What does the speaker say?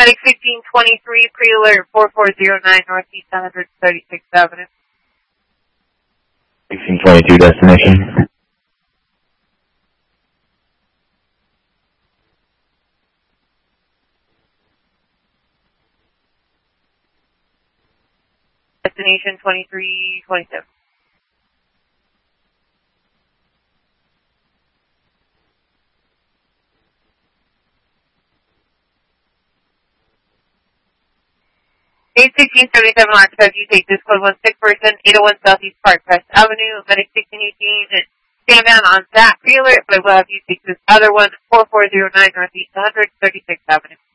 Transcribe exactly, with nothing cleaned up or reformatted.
Medic sixteen twenty-three, pre-alert four four zero nine Northeast one thirty-sixth Avenue. sixteen twenty-two destination. Destination twenty-three twenty-seven. eight sixteen seventy-seven Oxford, you take this code one six person, eight oh one Southeast Park Crest Avenue, Medic sixteen eighteen, stand down on that pre-alert, but I will have you take this other one, four four zero nine Northeast one thirty-sixth Avenue.